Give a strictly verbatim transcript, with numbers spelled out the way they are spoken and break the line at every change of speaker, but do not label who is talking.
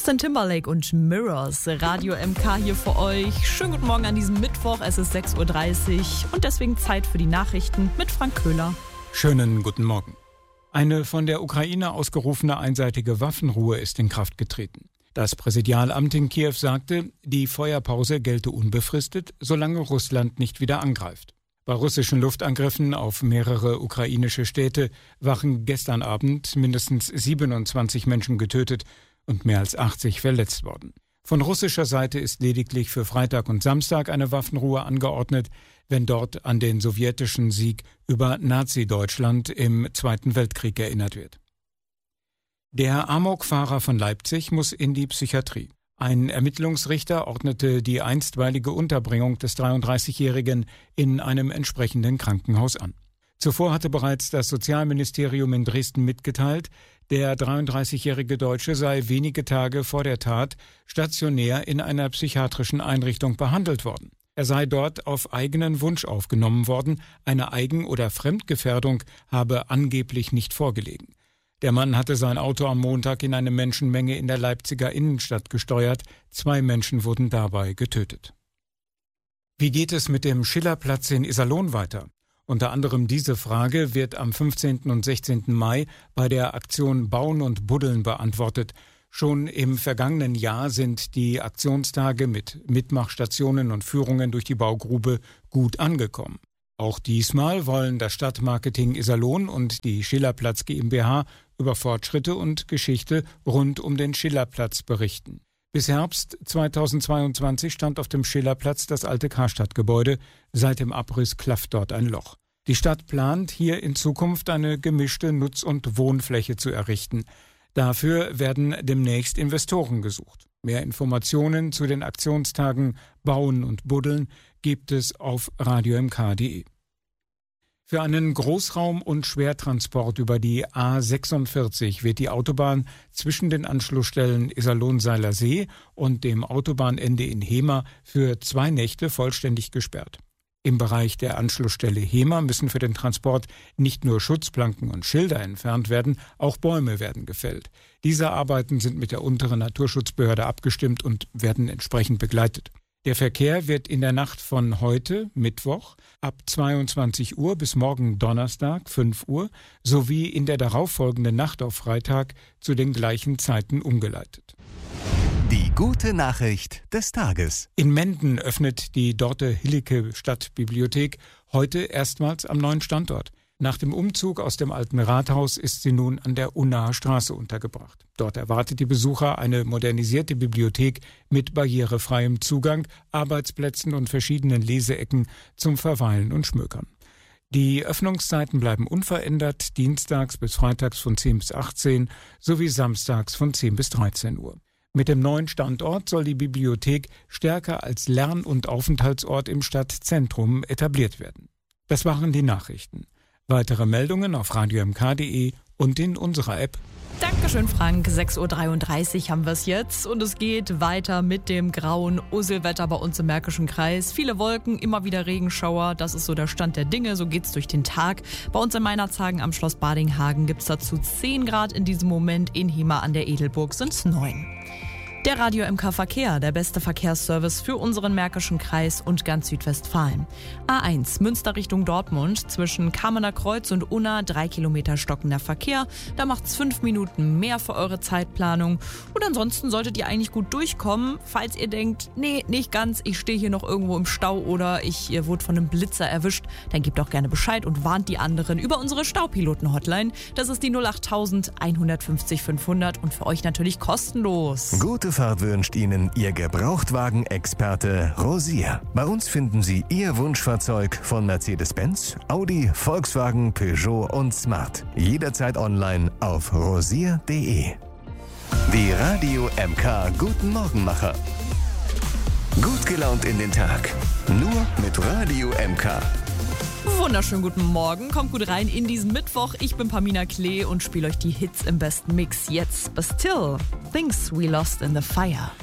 Justin Timberlake und Mirrors, Radio M K hier für euch. Schönen guten Morgen an diesem Mittwoch, es ist sechs Uhr dreißig und deswegen Zeit für die Nachrichten mit Frank Köhler.
Schönen guten Morgen. Eine von der Ukraine ausgerufene einseitige Waffenruhe ist in Kraft getreten. Das Präsidialamt in Kiew sagte, die Feuerpause gelte unbefristet, solange Russland nicht wieder angreift. Bei russischen Luftangriffen auf mehrere ukrainische Städte waren gestern Abend mindestens siebenundzwanzig Menschen getötet und mehr als achtzig verletzt worden. Von russischer Seite ist lediglich für Freitag und Samstag eine Waffenruhe angeordnet, wenn dort an den sowjetischen Sieg über Nazi-Deutschland im Zweiten Weltkrieg erinnert wird. Der Amokfahrer von Leipzig muss in die Psychiatrie. Ein Ermittlungsrichter ordnete die einstweilige Unterbringung des dreiunddreißigjährigen in einem entsprechenden Krankenhaus an. Zuvor hatte bereits das Sozialministerium in Dresden mitgeteilt, der dreiunddreißigjährige Deutsche sei wenige Tage vor der Tat stationär in einer psychiatrischen Einrichtung behandelt worden. Er sei dort auf eigenen Wunsch aufgenommen worden, eine Eigen- oder Fremdgefährdung habe angeblich nicht vorgelegen. Der Mann hatte sein Auto am Montag in eine Menschenmenge in der Leipziger Innenstadt gesteuert. Zwei Menschen wurden dabei getötet. Wie geht es mit dem Schillerplatz in Iserlohn weiter? Unter anderem diese Frage wird am fünfzehnten und sechzehnten Mai bei der Aktion Bauen und Buddeln beantwortet. Schon im vergangenen Jahr sind die Aktionstage mit Mitmachstationen und Führungen durch die Baugrube gut angekommen. Auch diesmal wollen das Stadtmarketing Iserlohn und die Schillerplatz GmbH über Fortschritte und Geschichte rund um den Schillerplatz berichten. Bis Herbst zweitausendzweiundzwanzig stand auf dem Schillerplatz das alte Karstadt-Gebäude. Seit dem Abriss klafft dort ein Loch. Die Stadt plant, hier in Zukunft eine gemischte Nutz- und Wohnfläche zu errichten. Dafür werden demnächst Investoren gesucht. Mehr Informationen zu den Aktionstagen Bauen und Buddeln gibt es auf radio m k punkt d e. Für einen Großraum- und Schwertransport über die A sechsundvierzig wird die Autobahn zwischen den Anschlussstellen Iserlohn-Seiler See und dem Autobahnende in Hemer für zwei Nächte vollständig gesperrt. Im Bereich der Anschlussstelle Hemer müssen für den Transport nicht nur Schutzplanken und Schilder entfernt werden, auch Bäume werden gefällt. Diese Arbeiten sind mit der unteren Naturschutzbehörde abgestimmt und werden entsprechend begleitet. Der Verkehr wird in der Nacht von heute, Mittwoch, ab zweiundzwanzig Uhr bis morgen Donnerstag, fünf Uhr, sowie in der darauffolgenden Nacht auf Freitag zu den gleichen Zeiten umgeleitet.
Die gute Nachricht des Tages.
In Menden öffnet die Dorte-Hillicke Stadtbibliothek heute erstmals am neuen Standort. Nach dem Umzug aus dem alten Rathaus ist sie nun an der Unnaher Straße untergebracht. Dort erwartet die Besucher eine modernisierte Bibliothek mit barrierefreiem Zugang, Arbeitsplätzen und verschiedenen Leseecken zum Verweilen und Schmökern. Die Öffnungszeiten bleiben unverändert, dienstags bis freitags von zehn bis achtzehn sowie samstags von zehn bis dreizehn Uhr. Mit dem neuen Standort soll die Bibliothek stärker als Lern- und Aufenthaltsort im Stadtzentrum etabliert werden. Das waren die Nachrichten. Weitere Meldungen auf radio m k punkt d e und in unserer App.
Dankeschön, Frank. sechs Uhr dreiunddreißig haben wir es jetzt und es geht weiter mit dem grauen Usselwetter bei uns im Märkischen Kreis. Viele Wolken, immer wieder Regenschauer, das ist so der Stand der Dinge, so geht's durch den Tag. Bei uns in Meinerzhagen am Schloss Badinghagen gibt's dazu zehn Grad in diesem Moment, in Hemer an der Edelburg sind's neun. Der Radio M K Verkehr, der beste Verkehrsservice für unseren Märkischen Kreis und ganz Südwestfalen. A eins, Münster Richtung Dortmund, zwischen Kamener Kreuz und Unna, drei Kilometer stockender Verkehr. Da macht's fünf Minuten mehr für eure Zeitplanung. Und ansonsten solltet ihr eigentlich gut durchkommen, falls ihr denkt, nee, nicht ganz, ich stehe hier noch irgendwo im Stau oder ich ihr wurde von einem Blitzer erwischt, dann gebt auch gerne Bescheid und warnt die anderen über unsere Staupiloten-Hotline. Das ist die null acht eins fünf null fünfhundert und für euch natürlich kostenlos.
Gute Fahrt wünscht Ihnen Ihr Gebrauchtwagen-Experte Rosier. Bei uns finden Sie Ihr Wunschfahrzeug von Mercedes-Benz, Audi, Volkswagen, Peugeot und Smart. Jederzeit online auf rosier punkt d e. Die Radio M K Guten Morgenmacher. Gut gelaunt in den Tag. Nur mit Radio M K.
Wunderschönen guten Morgen, kommt gut rein in diesen Mittwoch. Ich bin Pamina Klee und spiele euch die Hits im besten Mix. Jetzt Bastille, Things We Lost in the Fire.